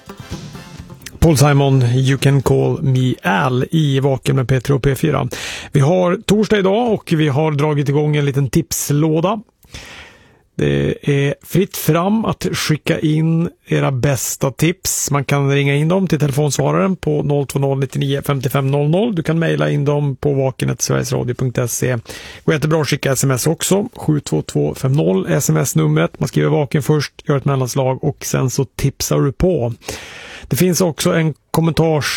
Paul Simon, You Can Call Me Al i Vaken med P3 och P4. Vi har torsdag idag och vi har dragit igång en liten tipslåda. Det är fritt fram att skicka in era bästa tips. Man kan ringa in dem till telefonsvararen på 020 99 55 00. Du kan mejla in dem på vaken@sverigesradio.se. Går jättebra att skicka sms också. 72250 sms-numret. Man skriver Vaken först, gör ett mellanslag och sen så tipsar du på. Det finns också en